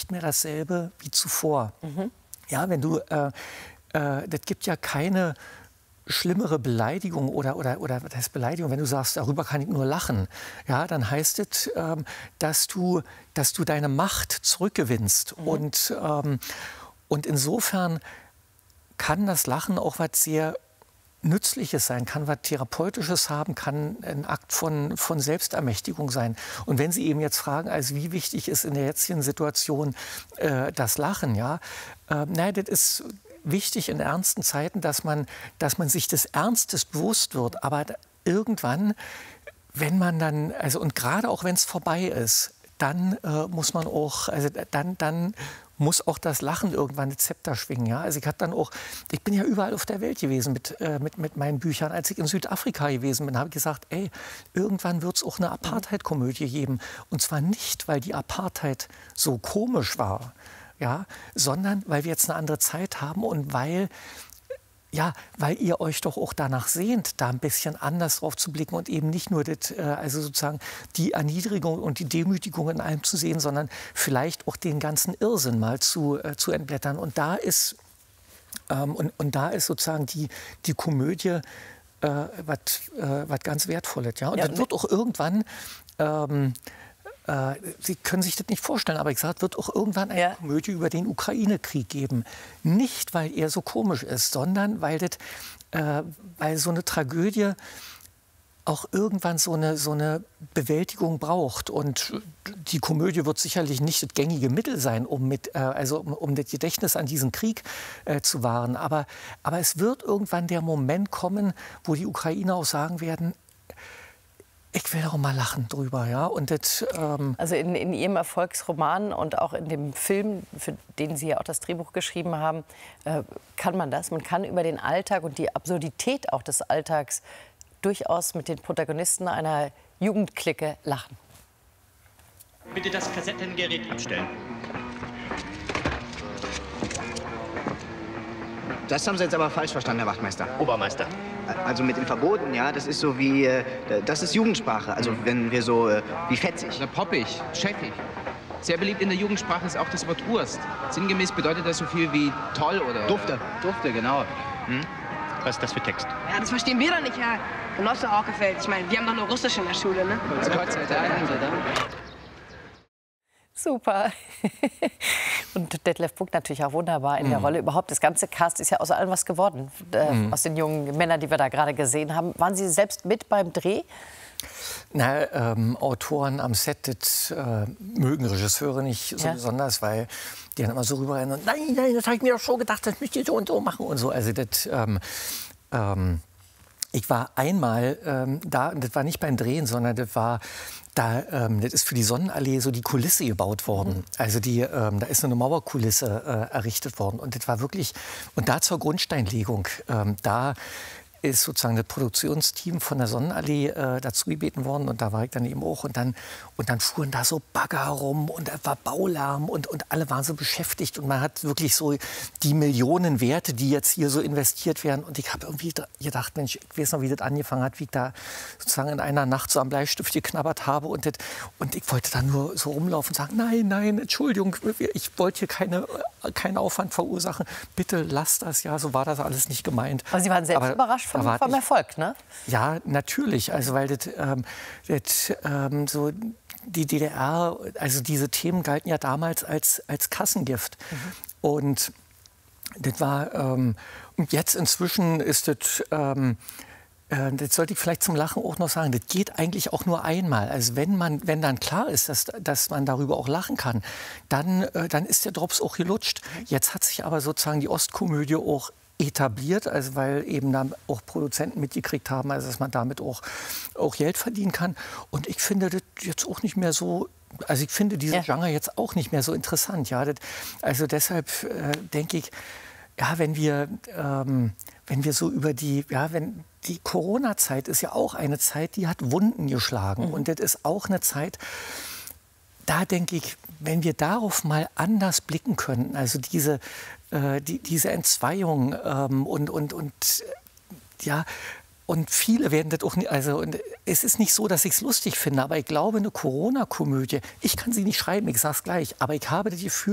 nicht mehr dasselbe wie zuvor. Ja, wenn du, das gibt ja keine schlimmere Beleidigung oder was heißt Beleidigung, wenn du sagst, darüber kann ich nur lachen, ja, dann heißt es, dass du deine Macht zurückgewinnst. Und insofern kann das Lachen auch was sehr Nützliches sein, kann was Therapeutisches haben, kann ein Akt von Selbstermächtigung sein. Und wenn Sie eben jetzt fragen, also wie wichtig ist in der jetzigen Situation das Lachen, ja, nein, das ist wichtig in ernsten Zeiten, dass man sich des Ernstes bewusst wird. Aber irgendwann, wenn man dann, also und gerade auch wenn es vorbei ist, dann muss man auch, also dann muss auch das Lachen irgendwann das Zepter schwingen. Ja? Also ich bin ja überall auf der Welt gewesen mit meinen Büchern. Als ich in Südafrika gewesen bin, habe ich gesagt, ey, irgendwann wird es auch eine Apartheid-Komödie geben. Und zwar nicht, weil die Apartheid so komisch war, ja, sondern weil wir jetzt eine andere Zeit haben und weil ihr euch doch auch danach sehnt, da ein bisschen anders drauf zu blicken und eben nicht nur also sozusagen die Erniedrigung und die Demütigung in allem zu sehen, sondern vielleicht auch den ganzen Irrsinn mal zu entblättern. Und da ist sozusagen die Komödie was ganz Wertvolles. Ja? Und das wird auch irgendwann Sie können sich das nicht vorstellen, aber ich sage, es wird auch irgendwann eine Komödie über den Ukraine-Krieg geben. Nicht, weil er so komisch ist, sondern weil so eine Tragödie auch irgendwann so eine Bewältigung braucht. Und die Komödie wird sicherlich nicht das gängige Mittel sein, um das Gedächtnis an diesen Krieg zu wahren. Aber es wird irgendwann der Moment kommen, wo die Ukrainer auch sagen werden, ich will auch mal lachen drüber, ja. Und das, Also in Ihrem Erfolgsroman und auch in dem Film, für den Sie ja auch das Drehbuch geschrieben haben, kann man das. Man kann über den Alltag und die Absurdität auch des Alltags durchaus mit den Protagonisten einer Jugendclique lachen. Bitte das Kassettengerät abstellen. Das haben Sie jetzt aber falsch verstanden, Herr Wachtmeister. Obermeister. Also mit den Verboten, ja, das ist so wie, das ist Jugendsprache. Also wenn wir so, wie fetzig. Oder poppig, chefig. Sehr beliebt in der Jugendsprache ist auch das Wort Wurst. Sinngemäß bedeutet das so viel wie toll oder... Dufte. Dufte, genau. Was ist das für Text? Ja, das verstehen wir doch nicht, Herr Genosse Orkefeld. Ich meine, wir haben doch nur Russisch in der Schule, ne? Gott sei Dank. Super. Und Detlef Buck natürlich auch wunderbar in der Rolle. Überhaupt, das ganze Cast ist ja aus allem was geworden. Aus den jungen Männern, die wir da gerade gesehen haben. Waren Sie selbst mit beim Dreh? Na, Autoren am Set, das mögen Regisseure nicht so besonders, weil die dann immer so rüberrennen und nein, das habe ich mir doch schon gedacht, das müsst ihr so und so machen und so. Also das, ich war einmal da, und das war nicht beim Drehen, sondern das war das ist für die Sonnenallee so die Kulisse gebaut worden. Also da ist eine Mauerkulisse errichtet worden. Und das war wirklich, und da zur Grundsteinlegung, da ist sozusagen das Produktionsteam von der Sonnenallee dazu gebeten worden. Und da war ich dann eben auch. Und dann fuhren da so Bagger herum und da war Baulärm und alle waren so beschäftigt. Und man hat wirklich so die Millionen Werte, die jetzt hier so investiert werden. Und ich habe irgendwie gedacht, Mensch, ich weiß noch, wie das angefangen hat, wie ich da sozusagen in einer Nacht so am Bleistift geknabbert habe. Und ich wollte dann nur so rumlaufen und sagen, nein, Entschuldigung, ich wollte hier keinen Aufwand verursachen. Bitte lasst das, ja, so war das alles nicht gemeint. Aber Sie waren selbst überrascht vom Erfolg, ne? Ja, natürlich. Also weil so die DDR, also diese Themen galten ja damals als Kassengift. Und das war und jetzt inzwischen ist das das sollte ich vielleicht zum Lachen auch noch sagen, das geht eigentlich auch nur einmal. Also wenn dann klar ist, dass man darüber auch lachen kann, dann ist der Drops auch gelutscht. Jetzt hat sich aber sozusagen die Ostkomödie auch etabliert, also weil eben da auch Produzenten mitgekriegt haben, also dass man damit auch Geld verdienen kann. Und ich finde das jetzt auch nicht mehr so, also ich finde diese Genre jetzt auch nicht mehr so interessant. Ja, also deshalb denke ich, ja, wenn wir so über die Corona-Zeit ist ja auch eine Zeit, die hat Wunden geschlagen. Und das ist auch eine Zeit, da denke ich, wenn wir darauf mal anders blicken könnten, also diese Entzweiung und viele werden das auch nicht, also und es ist nicht so, dass ich es lustig finde, aber ich glaube, eine Corona-Komödie, ich kann sie nicht schreiben, ich sage es gleich, aber ich habe das Gefühl,